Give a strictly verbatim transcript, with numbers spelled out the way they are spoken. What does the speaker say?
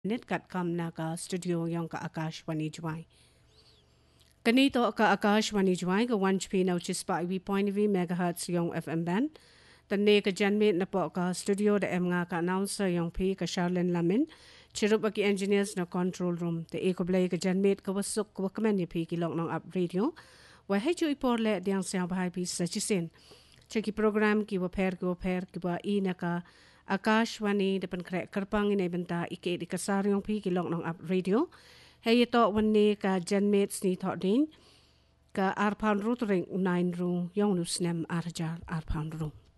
Net kat kam na ka studio yang ka Akashwani Juai. Kanito ka Akashwani Juai ka one H P na uchispa iwi point V megahertz yung F M band. Tane ka janmit na po ka studio da em nga ka announcer yung P ka Charlene Lamin. Chirup ki engineers na control room. Te eko blay ka janmit ka wasuk ka wakamen ni P kilok ng up radio. Wa hejo ipor le diang siyang bahay pi sa chisin. Cheki program ki waper ki waper ki wa ina ka Akashwani depan krek kerpang ini benta ike di kasar yung pi kilok ng up radio. Hey ito wani ka janmit ni thok din ka arpan ru turing unain ru yung nusnem arjar arpan ru.